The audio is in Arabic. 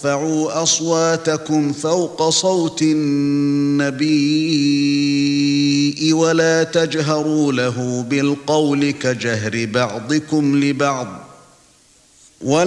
ترفعوا أصواتكم فوق صوت النبي ولا تجهروا له بالقول كجهر بعضكم لبعض